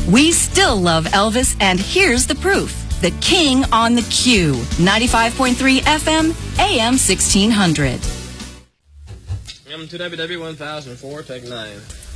We still love Elvis, and here's the proof. The King on the Q, 95.3 FM, AM 1600. M2WW 1004, take 9.